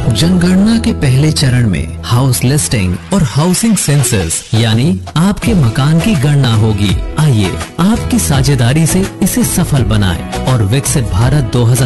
जनगणना के पहले चरण में हाउस लिस्टिंग और हाउसिंग सेंसस यानी आपके मकान की गणना होगी। आइए आपकी साझेदारी से इसे सफल बनाएं और विकसित भारत 2000